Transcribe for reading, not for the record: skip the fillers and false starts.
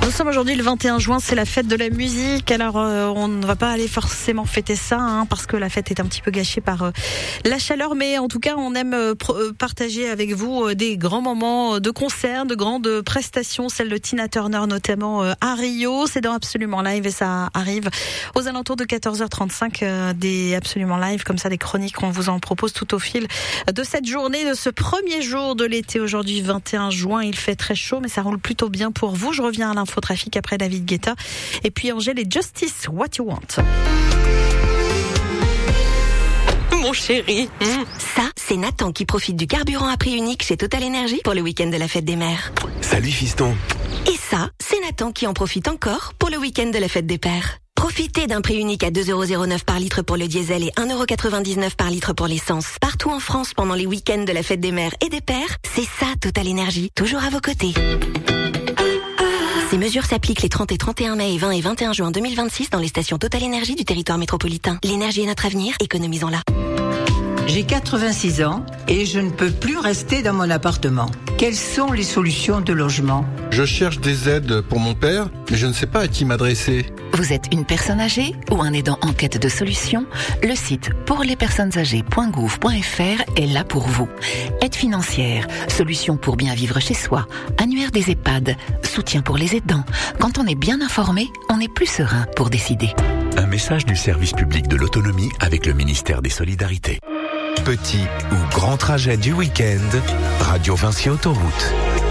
Nous sommes aujourd'hui le 21 juin, c'est la fête de la musique. Alors on ne va pas aller forcément fêter ça parce que la fête est un petit peu gâchée par la chaleur, mais en tout cas on aime partager avec vous des grands moments de concerts, de grandes prestations, celle de Tina Turner notamment à Rio. C'est dans Absolument Live et ça arrive aux alentours de 14h35, des Absolument Live comme ça, des chroniques qu'on vous en propose tout au fil de cette journée, de ce premier jour de l'été. Aujourd'hui 21 juin, il fait très chaud mais ça roule plutôt bien pour vous. Je reviens à l'infotrafic après David Guetta et puis Angèle et Justice, What You Want. Mon chéri. Ça, c'est Nathan qui profite du carburant à prix unique chez Total Energy pour le week-end de la fête des mères. Salut fiston. Et ça, c'est Nathan qui en profite encore pour le week-end de la fête des pères. Profitez d'un prix unique à 2,09€ par litre pour le diesel et 1,99€ par litre pour l'essence. Partout en France pendant les week-ends de la fête des mères et des pères, c'est ça Total Energy, toujours à vos côtés. Ces mesures s'appliquent les 30 et 31 mai et 20 et 21 juin 2026 dans les stations Total Energy du territoire métropolitain. L'énergie est notre avenir, économisons-la. J'ai 86 ans et je ne peux plus rester dans mon appartement. Quelles sont les solutions de logement ? Je cherche des aides pour mon père, mais je ne sais pas à qui m'adresser. Vous êtes une personne âgée ou un aidant en quête de solutions ? Le site pourlespersonnesâgées.gouv.fr est là pour vous. Aide financière, solutions pour bien vivre chez soi, annuaire des EHPAD, soutien pour les aidants. Quand on est bien informé, on est plus serein pour décider. Un message du service public de l'autonomie avec le ministère des Solidarités. Petit ou grand trajet du week-end, Radio Vinci Autoroute.